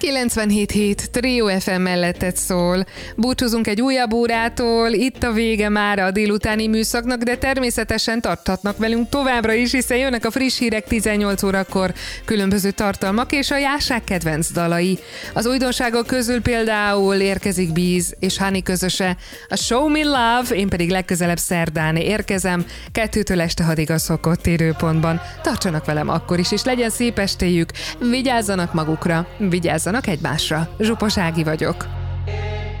97.7 Trio FM mellettet szól. Búcsúzunk egy újabb órától, itt a vége már a délutáni műszaknak, de természetesen tarthatnak velünk továbbra is, hiszen jönnek a friss hírek 18 órakor, különböző tartalmak és a Jászság kedvenc dalai. Az újdonságok közül például érkezik Bíz és Hani közöse, a Show Me Love, én pedig legközelebb szerdán érkezem, 2-től este 6-ig a szokott időpontban. Tartsanak velem akkor is, és legyen szép estéjük, vigyázzanak magukra, vigyázzanak egymásra. Zsupos Ági vagyok.